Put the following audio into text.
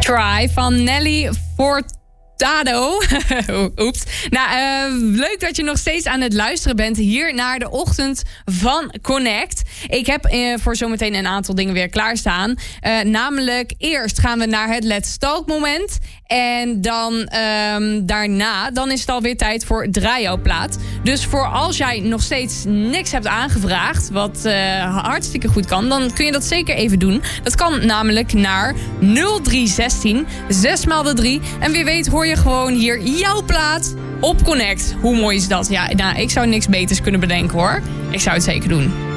Try van Nelly Furtado. Oeps. Nou, leuk dat je nog steeds aan het luisteren bent hier naar de ochtend van Connect. Ik heb voor zometeen een aantal dingen weer klaarstaan. Namelijk, eerst gaan we naar het Let's Talk moment. En dan daarna, dan is het alweer tijd voor Draai jouw plaat. Dus voor als jij nog steeds niks hebt aangevraagd, wat hartstikke goed kan, dan kun je dat zeker even doen. Dat kan namelijk naar 0316 6x3. En wie weet hoor je gewoon hier jouw plaat op Connect. Hoe mooi is dat? Ja, nou, ik zou niks beters kunnen bedenken hoor. Ik zou het zeker doen.